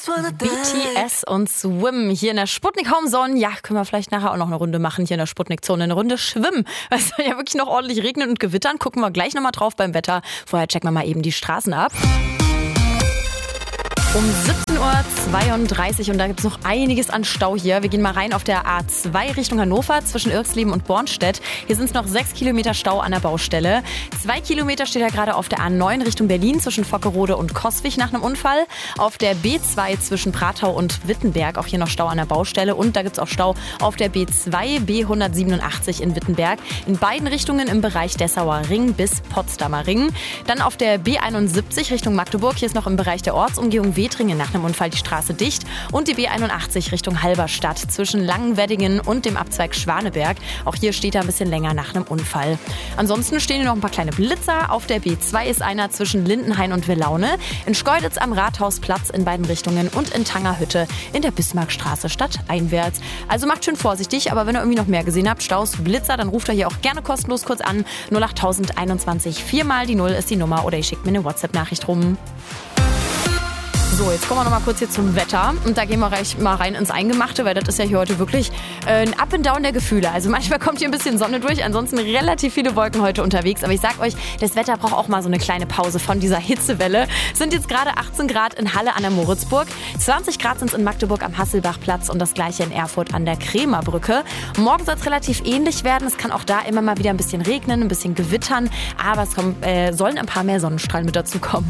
BTS und Swim hier in der Sputnik Homezone. Ja, können wir vielleicht nachher auch noch eine Runde machen hier in der Sputnik-Zone. Eine Runde schwimmen. Weil es soll ja wirklich noch ordentlich regnen und gewittern. Gucken wir gleich nochmal drauf beim Wetter. Vorher checken wir mal eben die Straßen ab. Um 17.32 Uhr und da gibt es noch einiges an Stau hier. Wir gehen mal rein auf der A2 Richtung Hannover zwischen Irxleben und Bornstedt. Hier sind es noch 6 Kilometer Stau an der Baustelle. 2 Kilometer steht er gerade auf der A9 Richtung Berlin zwischen Vockerode und Coswig nach einem Unfall. Auf der B2 zwischen Pratau und Wittenberg auch hier noch Stau an der Baustelle. Und da gibt es auch Stau auf der B2 B187 in Wittenberg. In beiden Richtungen im Bereich Dessauer Ring bis Potsdamer Ring. Dann auf der B71 Richtung Magdeburg. Hier ist noch im Bereich der Ortsumgehung Wetringen nach einem Unfall die Straße dicht und die B81 Richtung Halberstadt zwischen Langenweddingen und dem Abzweig Schwaneberg. Auch hier steht er ein bisschen länger nach einem Unfall. Ansonsten stehen hier noch ein paar kleine Blitzer. Auf der B2 ist einer zwischen Lindenhain und Willaune, in Schkeuditz am Rathausplatz in beiden Richtungen und in Tangerhütte in der Bismarckstraße stadteinwärts. Also macht schön vorsichtig, aber wenn ihr irgendwie noch mehr gesehen habt, Staus, Blitzer, dann ruft ihr hier auch gerne kostenlos kurz an. 08021 4 mal die 0 ist die Nummer oder ihr schickt mir eine WhatsApp-Nachricht rum. So, jetzt kommen wir noch mal kurz hier zum Wetter und da gehen wir gleich mal rein ins Eingemachte, weil das ist ja hier heute wirklich ein Up and Down der Gefühle. Also manchmal kommt hier ein bisschen Sonne durch, ansonsten relativ viele Wolken heute unterwegs. Aber ich sag euch, das Wetter braucht auch mal so eine kleine Pause von dieser Hitzewelle. Es sind jetzt gerade 18 Grad in Halle an der Moritzburg, 20 Grad sind es in Magdeburg am Hasselbachplatz und das gleiche in Erfurt an der Krämerbrücke. Morgen soll es relativ ähnlich werden. Es kann auch da immer mal wieder ein bisschen regnen, ein bisschen gewittern, aber es sollen ein paar mehr Sonnenstrahlen mit dazu kommen.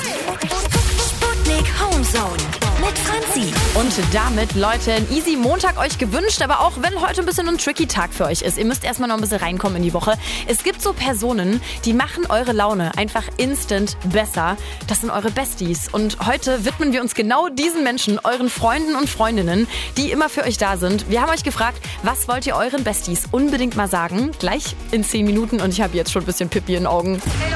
Homezone mit Franzi. Und damit, Leute, ein easy Montag euch gewünscht, aber auch wenn heute ein bisschen ein tricky Tag für euch ist. Ihr müsst erstmal noch ein bisschen reinkommen in die Woche. Es gibt so Personen, die machen eure Laune einfach instant besser. Das sind eure Besties. Und heute widmen wir uns genau diesen Menschen, euren Freunden und Freundinnen, die immer für euch da sind. Wir haben euch gefragt, was wollt ihr euren Besties unbedingt mal sagen? Gleich in 10 Minuten und ich habe jetzt schon ein bisschen Pipi in den Augen. Hey